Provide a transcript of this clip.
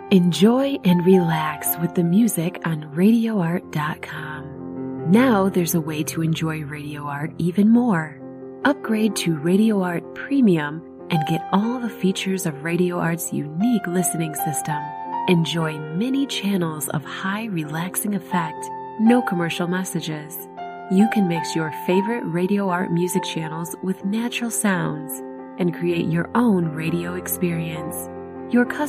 Enjoy and relax with the music on RadioArt.com. Now there's a way to enjoy Radio Art even more. Upgrade to Radio Art Premium and get all the features of Radio Art's unique listening system. Enjoy many channels of high relaxing effect, no commercial messages. You can mix your favorite Radio Art music channels with natural sounds and create your own radio experience. Your